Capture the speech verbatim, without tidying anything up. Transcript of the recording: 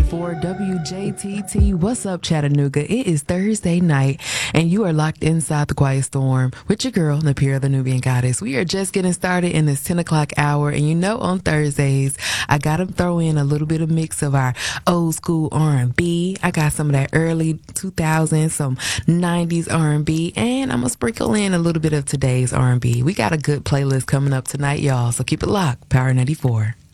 ninety-four W J T T. What's up, Chattanooga? It is Thursday night, and you are locked inside the Quiet Storm with your girl, Napira the Nubian Goddess. We are just getting started in this ten o'clock hour, and you know on Thursdays, I got to throw in a little bit of mix of our old school R and B. I got some of that early two thousands, some nineties R and B, and I'm going to sprinkle in a little bit of today's R and B. We got a good playlist coming up tonight, y'all, so keep it locked. Power ninety-four.